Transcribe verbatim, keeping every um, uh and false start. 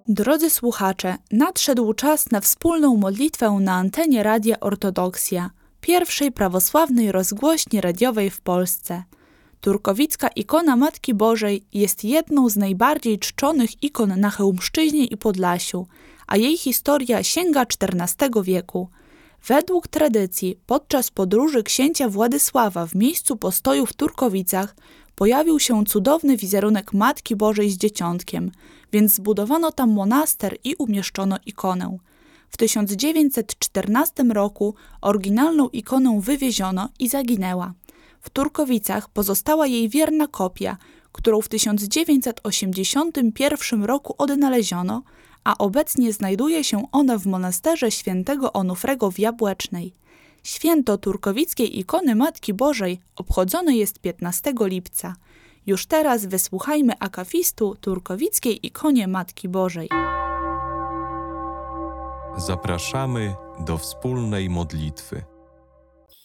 Drodzy słuchacze, nadszedł czas na wspólną modlitwę na antenie Radia Ortodoksja, pierwszej prawosławnej rozgłośni radiowej w Polsce. Turkowicka ikona Matki Bożej jest jedną z najbardziej czczonych ikon na Chełmszczyźnie i Podlasiu, a jej historia sięga czternastego wieku. Według tradycji, podczas podróży księcia Władysława w miejscu postoju w Turkowicach pojawił się cudowny wizerunek Matki Bożej z Dzieciątkiem, więc zbudowano tam monaster i umieszczono ikonę. W tysiąc dziewięćset czternastym roku oryginalną ikonę wywieziono i zaginęła. W Turkowicach pozostała jej wierna kopia, którą w tysiąc dziewięćset osiemdziesiątym pierwszym roku odnaleziono, a obecnie znajduje się ona w monasterze świętego Onufrego w Jabłecznej. Święto turkowickiej ikony Matki Bożej obchodzone jest piętnastego lipca. Już teraz wysłuchajmy akafistu turkowickiej ikonie Matki Bożej. Zapraszamy do wspólnej modlitwy.